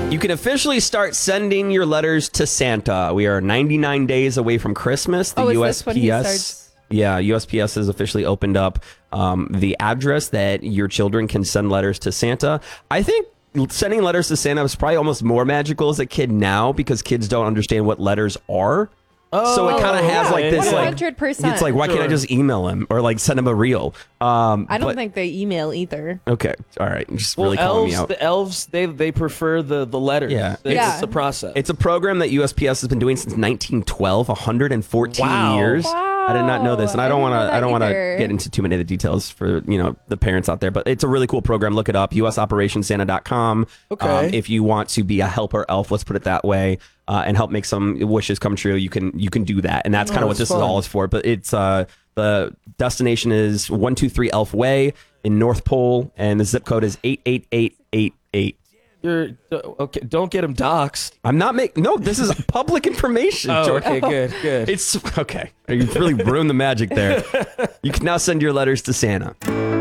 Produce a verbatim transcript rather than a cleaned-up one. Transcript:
You can officially start sending your letters to Santa. We are ninety-nine days away from Christmas. The oh, U is S P S. this when he starts? Yeah, U S P S has officially opened up um, the address that your children can send letters to Santa. I think sending letters to Santa is probably almost more magical as a kid now because kids don't understand what letters are. Oh, so it kind of has yeah, like this, yeah. like one hundred percent. it's like, why can't I Sure. just email him or like send him a reel? Um, I don't but- think they email either. Okay, all right, just Well, really calling elves, me out. the elves, they they prefer the the letters. Yeah. it's, Yeah. it's the process. It's a program that U S P S has been doing since nineteen twelve, one hundred fourteen Wow. years. I did not know this, and I, I don't didn't want know to. that I don't want to either. get into too many of the details for you know the parents out there. But it's a really cool program. Look it up. U S Operation Santa dot com. Okay. Um, if you want to be a helper elf, let's put it that way, uh, and help make some wishes come true, you can you can do that, and that's kind Oh, of what that's this is fun. all is for. But it's uh, the destination is one two three Elf Way in North Pole, and the zip code is eight eight eight eight eight. You're okay. Don't get them doxxed. I'm not making. No, this is public information. Oh, George. okay, good, good. It's okay. You really ruined the magic there. You can now send your letters to Santa.